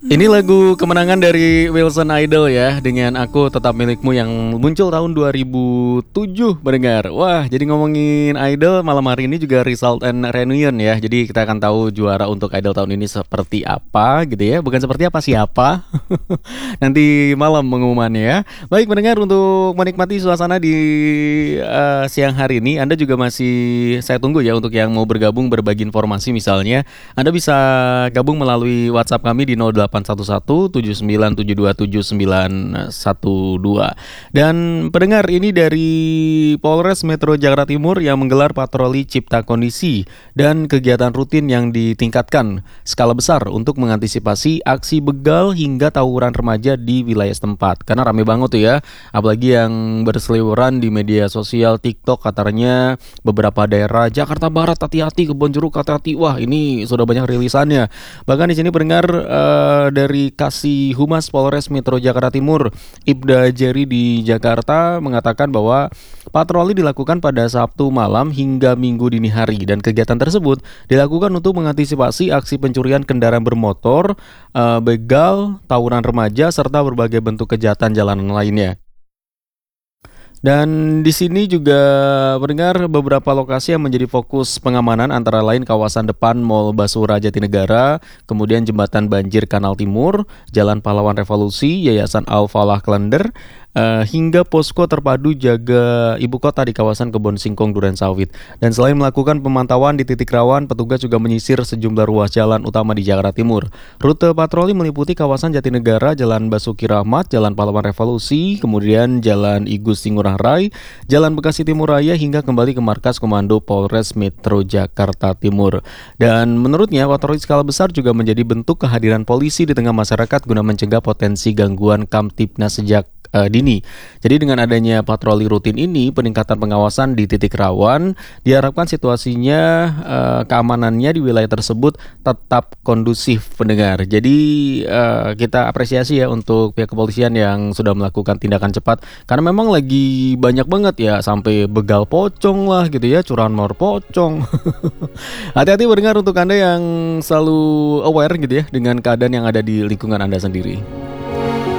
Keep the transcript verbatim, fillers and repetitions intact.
Ini lagu kemenangan dari Wilson Idol ya, dengan Aku Tetap Milikmu yang muncul tahun dua ribu tujuh mendengar. Wah, jadi ngomongin Idol malam hari ini juga result and reunion ya. Jadi kita akan tahu juara untuk Idol tahun ini seperti apa gitu ya. Bukan seperti apa, siapa. Nanti malam pengumumannya ya. Baik mendengar, untuk menikmati suasana di uh, siang hari ini, Anda juga masih saya tunggu ya untuk yang mau bergabung berbagi informasi misalnya. Anda bisa gabung melalui WhatsApp kami di nol delapan satu satu tujuh sembilan tujuh dua tujuh sembilan satu dua. Dan pendengar, ini dari Polres Metro Jakarta Timur yang menggelar patroli cipta kondisi dan kegiatan rutin yang ditingkatkan skala besar untuk mengantisipasi aksi begal hingga tawuran remaja di wilayah setempat. Karena rame banget tuh ya, apalagi yang berseliweran di media sosial TikTok, katanya beberapa daerah Jakarta Barat hati-hati, Kebonjeruk hati-hati. Wah, ini sudah banyak rilisannya. Bahkan di sini pendengar, uh, dari Kasih Humas Polres Metro Jakarta Timur, Ibda Jerry di Jakarta, mengatakan bahwa patroli dilakukan pada Sabtu malam hingga Minggu dini hari, dan kegiatan tersebut dilakukan untuk mengantisipasi aksi pencurian kendaraan bermotor, uh, begal, tawuran remaja, serta berbagai bentuk kejahatan jalanan lainnya. Dan di sini juga mendengar beberapa lokasi yang menjadi fokus pengamanan, antara lain kawasan depan Mall Basura Jatinegara, kemudian Jembatan Banjir Kanal Timur, Jalan Pahlawan Revolusi, Yayasan Al-Falah Klender, Uh, hingga posko terpadu jaga ibu kota di kawasan Kebon Singkong Durensawit. Dan selain melakukan pemantauan di titik rawan, petugas juga menyisir sejumlah ruas jalan utama di Jakarta Timur. Rute patroli meliputi kawasan Jatinegara, Jalan Basuki Rahmat, Jalan Pahlawan Revolusi, kemudian Jalan I Gusti Ngurah Rai, Jalan Bekasi Timur Raya, hingga kembali ke markas Komando Polres Metro Jakarta Timur. Dan menurutnya, patroli skala besar juga menjadi bentuk kehadiran polisi di tengah masyarakat guna mencegah potensi gangguan Kamtibnas sejak Uh, dini. Jadi dengan adanya patroli rutin ini, peningkatan pengawasan di titik rawan, diharapkan situasinya, uh, keamanannya di wilayah tersebut tetap kondusif pendengar. Jadi uh, kita apresiasi ya untuk pihak kepolisian yang sudah melakukan tindakan cepat, karena memang lagi banyak banget ya, sampai begal pocong lah gitu ya, curanmor pocong. Hati-hati mendengar untuk Anda yang selalu aware gitu ya dengan keadaan yang ada di lingkungan Anda sendiri.